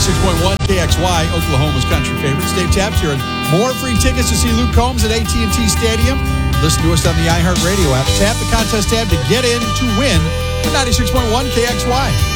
96.1 KXY, Oklahoma's country favorites. Dave Taft here, and more free tickets to see Luke Combs at AT&T Stadium. Listen to us on the iHeartRadio app. Tap the contest tab to get in to win the 96.1 KXY.